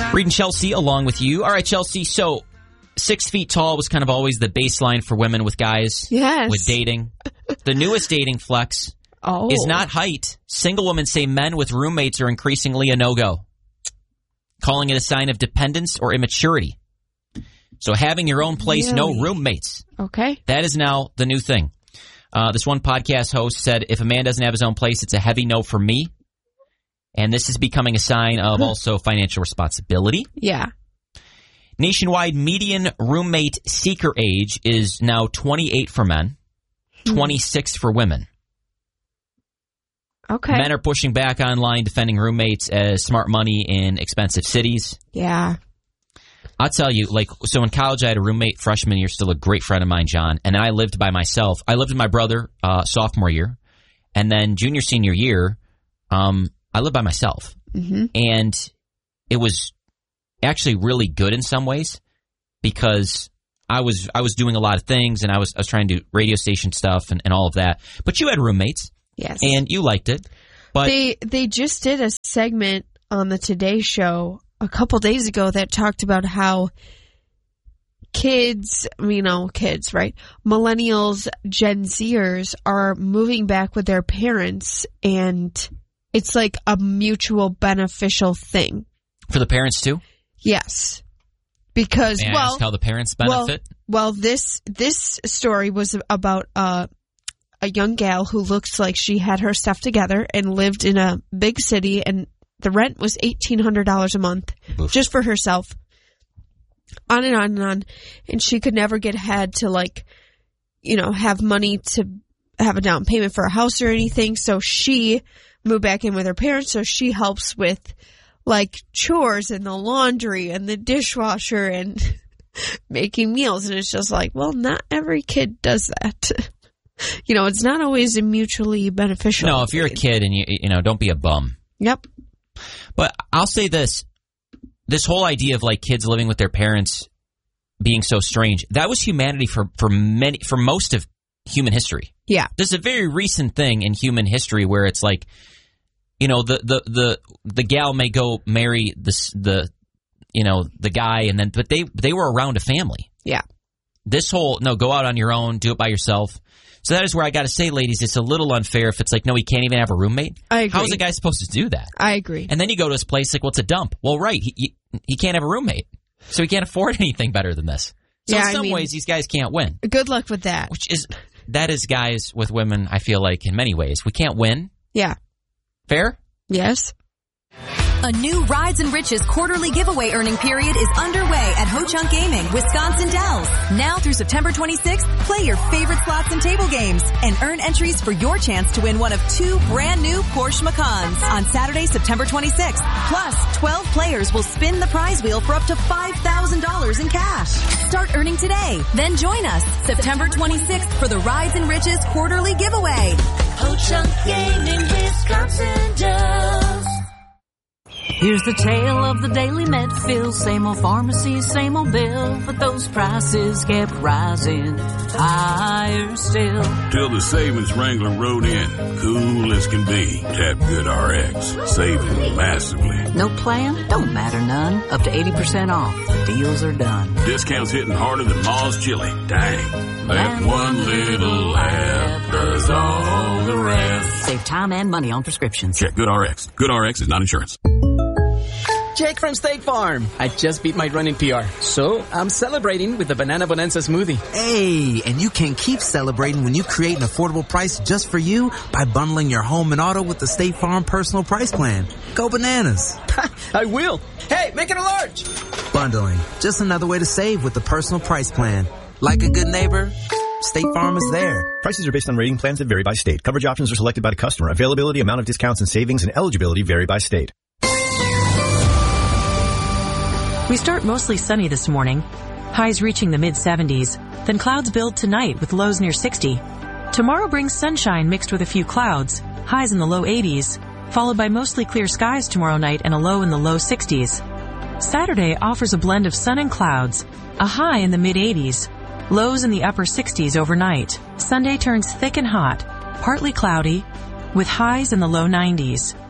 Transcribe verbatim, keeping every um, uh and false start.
Reed and Chelsea along with you. All right, Chelsea, so six feet tall was kind of always the baseline for women with guys. Yes. With dating. The newest dating flex oh. is not height. Single women say men with roommates are increasingly a no-go, calling it a sign of dependence or immaturity. So having your own place, really? no roommates. Okay. That is now the new thing. Uh, this one podcast host said, if a man doesn't have his own place, it's a heavy no for me. And this is becoming a sign of also financial responsibility. Yeah. Nationwide median roommate seeker age is now twenty-eight for men, twenty-six for women. Okay. Men are pushing back online, defending roommates as smart money in expensive cities. Yeah. I'll tell you, like, so in college I had a roommate freshman year, still a great friend of mine, John, and then I lived by myself. I lived with my brother uh, sophomore year, and then junior, senior year, um, I lived by myself. Mm-hmm. And it was actually really good in some ways because I was I was doing a lot of things, and I was I was trying to do radio station stuff and, and all of that. But you had roommates. Yes. And you liked it. But they they just did a segment on the Today Show a couple days ago that talked about how kids, you know, kids, right? Millennials, Gen Zers are moving back with their parents, and it's like a mutual beneficial thing. For the parents too? Yes. Because, May I well, ask how the parents benefit? Well, well this this story was about uh, a young gal who looks like she had her stuff together and lived in a big city, and the rent was eighteen hundred dollars a month. Oof. Just for herself. On and on and on. And she could never get ahead to, like, you know, have money to have a down payment for a house or anything. So she moved back in with her parents. So she helps with, like, chores and the laundry and the dishwasher and making meals. And it's just like, well, not every kid does that. You know, it's not always mutually beneficial. No, if you're a kid and you, you know, don't be a bum. Yep. But I'll say this. This whole idea of, like, kids living with their parents being so strange, that was humanity for, for many, for most of human history. Yeah. This is a very recent thing in human history where it's like, you know, the, the, the, the gal may go marry the, the, you know, the guy, and then, but they, they were around a family. Yeah. This whole, no, go out on your own, do it by yourself. So that is where I got to say, ladies, it's a little unfair if it's like, no, he can't even have a roommate. I agree. How is a guy supposed to do that? I agree. And then you go to his place, like, well, it's a dump. Well, right, he, he, he can't have a roommate. So he can't afford anything better than this. So yeah, in some I mean, ways, these guys can't win. Good luck with that. Which is, that is guys with women, I feel like, in many ways. We can't win. Yeah. Fair? Yes. A new Rides and Riches quarterly giveaway earning period is underway at Ho-Chunk Gaming, Wisconsin Dells. Now through September twenty-sixth, play your favorite slots and table games and earn entries for your chance to win one of two brand new Porsche Macans on Saturday, September twenty-sixth. Plus, twelve players will spin the prize wheel for up to five thousand dollars in cash. Start earning today. Then join us September twenty-sixth for the Rides and Riches quarterly giveaway. Ho-Chunk Gaming, Wisconsin Dells. Here's the tale of the daily Medfield. Same old pharmacy, same old bill, but those prices kept rising higher still. Till the savings Wrangler rode in, cool as can be. Tap GoodRx, saving massively. No plan? Don't matter none. Up to eighty percent off. The deals are done. Discounts hitting harder than Ma's chili. Dang. That one little app does all the rest. Save time and money on prescriptions. Check GoodRx. GoodRx is not insurance. Jake from State Farm. I just beat my running P R, so I'm celebrating with the Banana Bonanza smoothie. Hey, and you can keep celebrating when you create an affordable price just for you by bundling your home and auto with the State Farm Personal Price Plan. Go bananas. I will. Hey, make it a large. Bundling. Just another way to save with the Personal Price Plan. Like a good neighbor, State Farm is there. Prices are based on rating plans that vary by state. Coverage options are selected by the customer. Availability, amount of discounts and savings, and eligibility vary by state. We start mostly sunny this morning, highs reaching the mid seventies, then clouds build tonight with lows near sixty. Tomorrow brings sunshine mixed with a few clouds, highs in the low eighties, followed by mostly clear skies tomorrow night and a low in the low sixties. Saturday offers a blend of sun and clouds, a high in the mid eighties, lows in the upper sixties overnight. Sunday turns thick and hot, partly cloudy, with highs in the low nineties.